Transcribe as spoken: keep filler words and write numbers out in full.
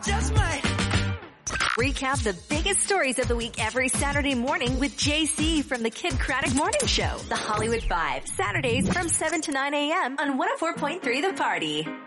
just might. Recap the biggest stories of the week every Saturday morning with J C from the Kid Craddock Morning Show. The Hollywood Five, Saturdays from seven to nine a.m. on one oh four point three The Party.